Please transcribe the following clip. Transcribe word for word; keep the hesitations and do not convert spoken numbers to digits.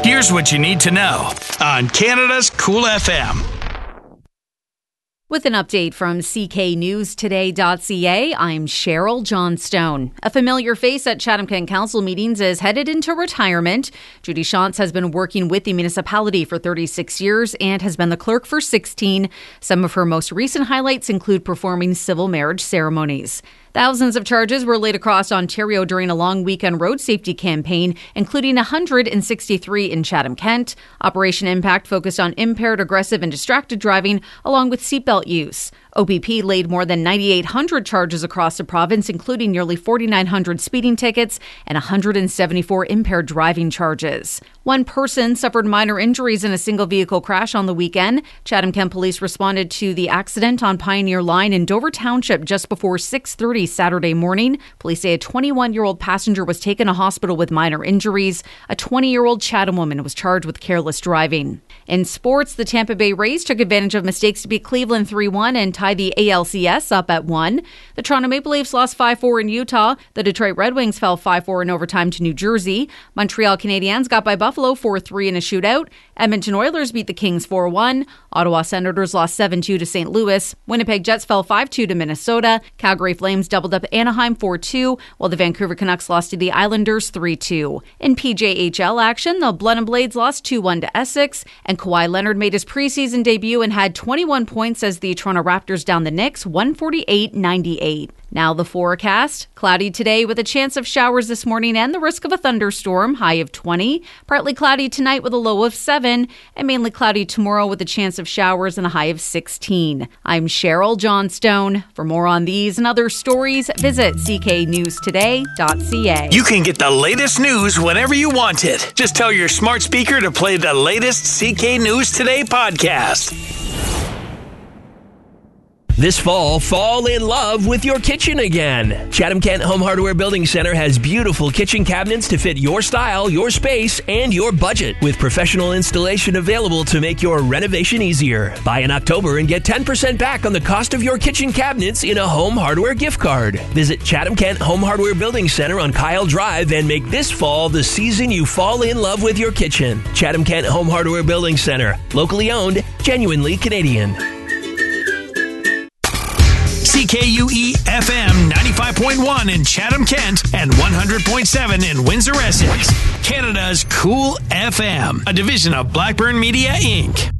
Here's what you need to know on Canada's Cool F M. With an update from C K News Today dot C A, I'm Cheryl Johnstone. A familiar face at Chatham-Kent Council meetings is headed into retirement. Judy Shantz has been working with the municipality for thirty-six years and has been the clerk for sixteen. Some of her most recent highlights include performing civil marriage ceremonies. Thousands of charges were laid across Ontario during a long weekend road safety campaign, including one hundred sixty-three in Chatham-Kent. Operation Impact focused on impaired, aggressive, and distracted driving, along with seatbelt use. O P P laid more than nine thousand eight hundred charges across the province, including nearly four thousand nine hundred speeding tickets and one hundred seventy-four impaired driving charges. One person suffered minor injuries in a single vehicle crash on the weekend. Chatham-Kent Police responded to the accident on Pioneer Line in Dover Township just before six thirty Saturday morning. Police say a twenty-one-year-old passenger was taken to hospital with minor injuries. A twenty-year-old Chatham woman was charged with careless driving. In sports, the Tampa Bay Rays took advantage of mistakes to beat Cleveland three one and tie the A L C S up at one. The Toronto Maple Leafs lost five four in Utah. The Detroit Red Wings fell five four in overtime to New Jersey. Montreal Canadiens got by Buffalo four three in a shootout. Edmonton Oilers beat the Kings four one. Ottawa Senators lost seven two to Saint Louis. Winnipeg Jets fell five two to Minnesota. Calgary Flames doubled up Anaheim four two, while the Vancouver Canucks lost to the Islanders three two. In P J H L action, the Blood and Blades lost two one to Essex, and Kawhi Leonard made his preseason debut and had twenty-one points as the Toronto Raptors down the Knicks one forty-eight ninety-eight. Now the forecast. Cloudy today with a chance of showers this morning and the risk of a thunderstorm, high of twenty. Partly cloudy tonight with a low of seven, and mainly cloudy tomorrow with a chance of showers and a high of sixteen. I'm Cheryl Johnstone. For more on these and other stories, visit C K News Today dot C A. You can get the latest news whenever you want it. Just tell your smart speaker to play the latest C K News Today podcast. This fall, fall in love with your kitchen again. Chatham-Kent Home Hardware Building Center has beautiful kitchen cabinets to fit your style, your space, and your budget, with professional installation available to make your renovation easier. Buy in October and get ten percent back on the cost of your kitchen cabinets in a Home Hardware gift card. Visit Chatham-Kent Home Hardware Building Center on Kyle Drive and make this fall the season you fall in love with your kitchen. Chatham-Kent Home Hardware Building Center. Locally owned, genuinely Canadian. C K U E F M ninety-five point one in Chatham-Kent and one hundred point seven in Windsor, Essex. Canada's Cool F M, a division of Blackburn Media, Incorporated.